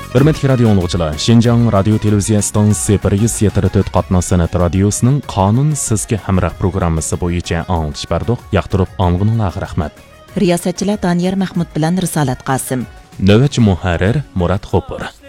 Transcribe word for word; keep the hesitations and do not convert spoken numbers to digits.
Hürmetli radio anlıqçılar, Şinjan Radio Televiziya Stansiyasi bir yuz yetmiş to'rt qatnoq san'at radiosining Qonun sizga hamroh programmasi bo'yicha anglitish bardoq. Yaqtirib anglag'ınlarga rahmat. Riyosatchilar Daniyar Mahmud bilan Risolat Qosim. Navbatchi muharrir Murat Xo'pur.